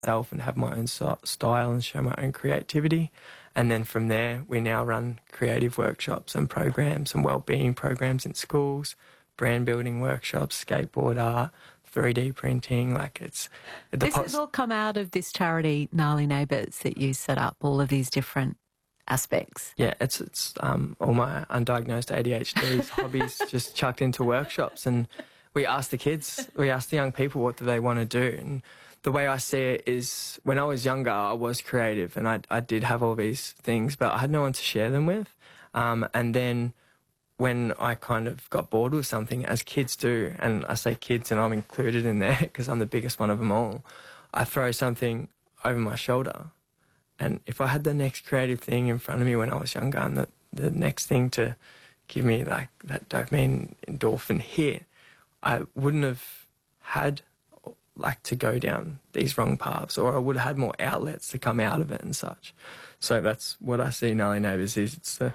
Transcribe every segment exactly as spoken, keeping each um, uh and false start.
myself and have my own style and show my own creativity. And then from there, we now run creative workshops and programs and wellbeing programs in schools, brand building workshops, skateboard art, three D printing. Like it's the this has all come out of this charity, Gnarly Neighbours, that you set up. All of these different aspects. Yeah, it's it's um, all my undiagnosed A D H D's hobbies just chucked into workshops, and we ask the kids, we ask the young people, what do they want to do? And the way I see it is, when I was younger, I was creative and I, I did have all these things, but I had no one to share them with. Um, and then when I kind of got bored with something, as kids do, and I say kids and I'm included in there because I'm the biggest one of them all, I throw something over my shoulder. And if I had the next creative thing in front of me when I was younger, and the, the next thing to give me like that dopamine endorphin hit, I wouldn't have had like to go down these wrong paths, or I would have had more outlets to come out of it and such. So that's what I see Gnarly Neighbours is. It's the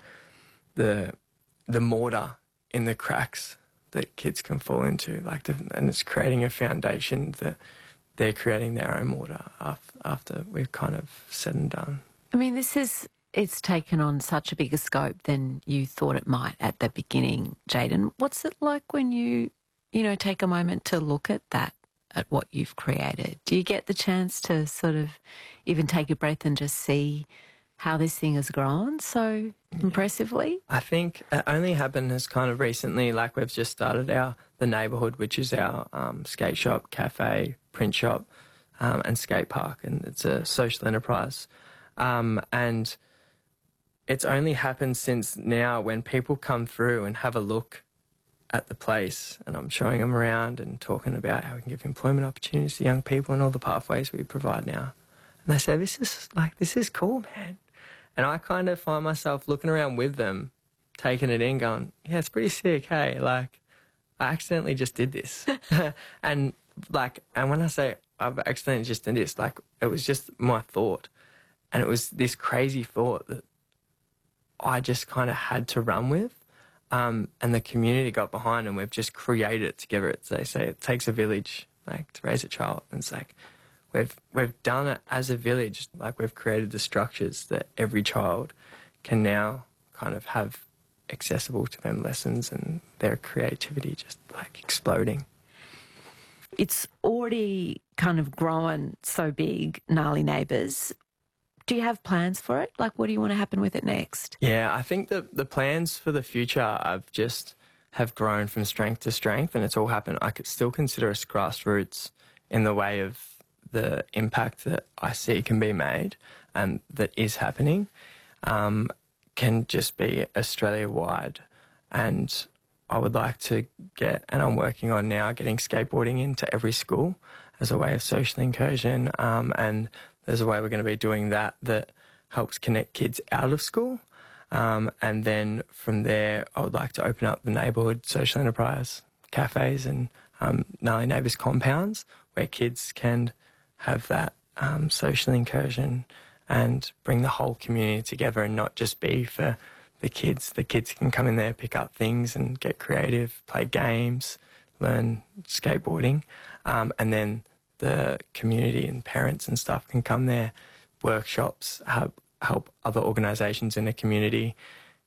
the the mortar in the cracks that kids can fall into, like, the, and it's creating a foundation that they're creating their own mortar after, after we've kind of said and done. I mean, this is, it's taken on such a bigger scope than you thought it might at the beginning, Jayden. What's it like when you, you know, take a moment to look at that, at what you've created? Do you get the chance to sort of even take a breath and just see how this thing has grown so impressively? I think it only happened as kind of recently, like we've just started our The Neighbourhood, which is our um, skate shop, cafe, print shop um, and skate park, and it's a social enterprise. Um, and it's only happened since now when people come through and have a look at the place, and I'm showing them around and talking about how we can give employment opportunities to young people and all the pathways we provide now. And they say, this is like, this is cool, man. And I kind of find myself looking around with them, taking it in, going, yeah, it's pretty sick, hey, like, I accidentally just did this. and like, and when I say I've accidentally just did this, like, it was just my thought. And it was this crazy thought that I just kind of had to run with. Um, and the community got behind, and we've just created it together. It's, they say it takes a village, like, to raise a child. And it's like, we've we've done it as a village. Like, we've created the structures that every child can now kind of have accessible to them, lessons and their creativity just like exploding. It's already kind of grown so big, Gnarly Neighbours. Do you have plans for it? Like, what do you want to happen with it next? Yeah, I think the the plans for the future I've just have grown from strength to strength, and it's all happened. I could still consider us grassroots in the way of the impact that I see can be made and that is happening, um, can just be Australia-wide. And I would like to get, and I'm working on now, getting skateboarding into every school as a way of social incursion, um, and there's a way we're going to be doing that that helps connect kids out of school. Um, and then from there, I would like to open up the neighbourhood social enterprise cafes and um, Gnarly Neighbours compounds where kids can have that um, social incursion and bring the whole community together, and not just be for the kids. The kids can come in there, pick up things and get creative, play games, learn skateboarding, um, and then the community and parents and stuff can come there, workshops, help, help other organisations in the community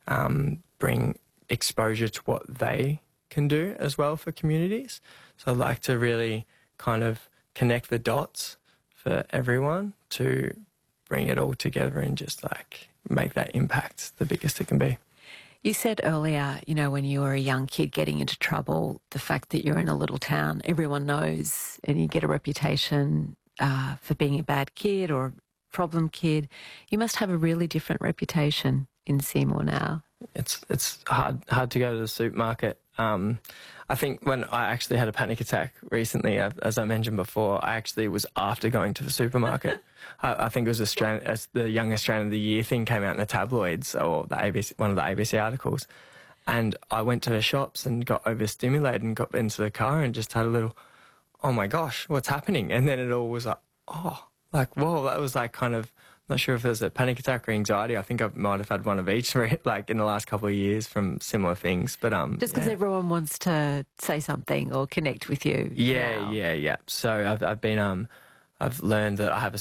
um, bring exposure to what they can do as well for communities. So I'd like to really kind of connect the dots for everyone to bring it all together and just like make that impact the biggest it can be. You said earlier, you know, when you were a young kid getting into trouble, the fact that you're in a little town, everyone knows, and you get a reputation uh, for being a bad kid or a problem kid. You must have a really different reputation in Seymour now. It's it's hard hard to go to the supermarket. Um, I think when I actually had a panic attack recently, as I mentioned before, I actually was after going to the supermarket. I, I think it was Australian, as the Young Australian of the Year thing came out in the tabloids, or the A B C, one of the A B C articles. And I went to the shops and got overstimulated and got into the car and just had a little, oh my gosh, what's happening? And then it all was like, oh, like, whoa, that was like kind of, not sure if it was a panic attack or anxiety. I think I might have had one of each, like in the last couple of years from similar things. But um, just because yeah. everyone wants to say something or connect with you. Yeah, now. yeah, yeah. So I've I've been um, I've learned that I have a